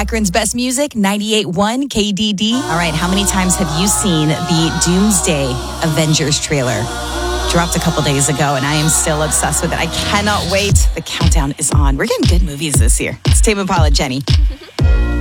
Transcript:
Akron's best music, 98.1 KDD. All right, how many times have you seen the Doomsday Avengers trailer? Dropped a couple days ago, and I am still obsessed with it. I cannot wait. The countdown is on. We're getting good movies this year. It's Tame Impala, Jenny.